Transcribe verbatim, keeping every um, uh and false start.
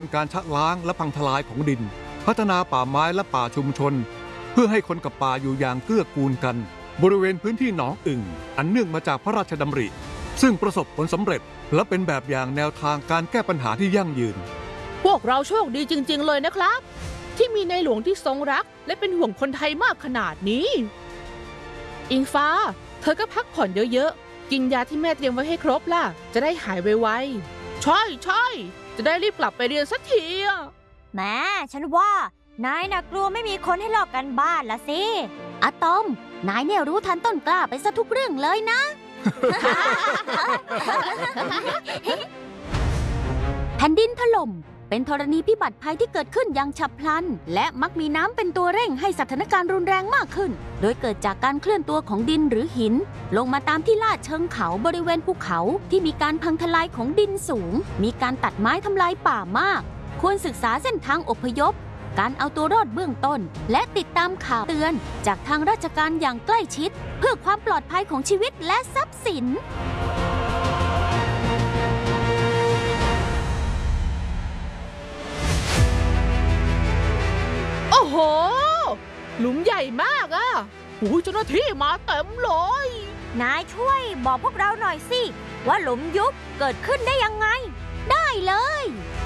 การชะล้างและพังทลายของดินพัฒนาป่าไม้และป่าชุมชนเพื่อให้คนกับป่าอยู่อย่างเกื้อกูลกันบริเวณพื้นที่หนองอึ่งอันเนื่องมาจากพระราชดำริซึ่งประสบผลสำเร็จและเป็นแบบอย่างแนวทางการแก้ปัญหาที่ยั่งยืนพวกเราโชคดีจริงๆเลยนะครับที่มีในหลวงที่ทรงรักและเป็นห่วงคนไทยมากขนาดนี้อิงฟ้าเธอก็พักผ่อนเยอะๆกินยาที่แม่เตรียมไว้ให้ครบล่ะจะได้หายไวๆใช่ใช่จะได้รีบกลับไปเรียนสักทีแม่ฉันว่านายน่ะกลัวไม่มีคนให้ลอกกันบ้านละสิอะตอมนายเนี่ยรู้ทันต้นกล้าไปซะทุกเรื่องเลยนะ แผ่นดินถล่มเป็นธรณีพิบัติภัยที่เกิดขึ้นอย่างฉับพลันและมักมีน้ำเป็นตัวเร่งให้สถานการณ์รุนแรงมากขึ้นโดยเกิดจากการเคลื่อนตัวของดินหรือหินลงมาตามที่ลาดเชิงเขาบริเวณภูเขาที่มีการพังทลายของดินสูงมีการตัดไม้ทำลายป่ามากควรศึกษาเส้นทางอพยพการเอาตัวรอดเบื้องต้นและติดตามข่าวเตือนจากทางราชการอย่างใกล้ชิดเพื่อความปลอดภัยของชีวิตและทรัพย์สินโอ้โหหลุมใหญ่มากอ่ะโอ้ยเจ้าหน้าที่มาเต็มเลยนายช่วยบอกพวกเราหน่อยสิว่าหลุมยุบเกิดขึ้นได้ยังไงได้เลย